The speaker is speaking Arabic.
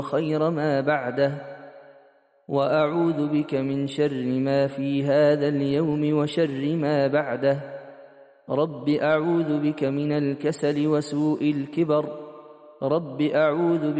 خير ما بعده، وأعوذ بك من شر ما في هذا اليوم وشر ما بعده. رب أعوذ بك من الكسل وسوء الكبر. رب أعوذ